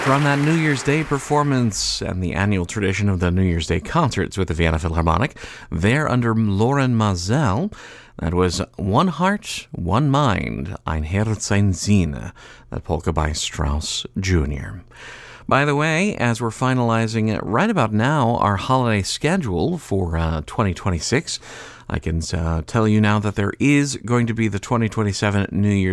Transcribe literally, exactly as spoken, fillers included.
From that New Year's Day performance and the annual tradition of the New Year's Day concerts with the Vienna Philharmonic, there under Loren Maazel, that was One Heart, One Mind, Ein Herz, ein Sinn, that polka by Strauss Junior By the way, as we're finalizing right about now our holiday schedule for uh, twenty twenty-six, I can uh, tell you now that there is going to be the twenty twenty-seven New Year's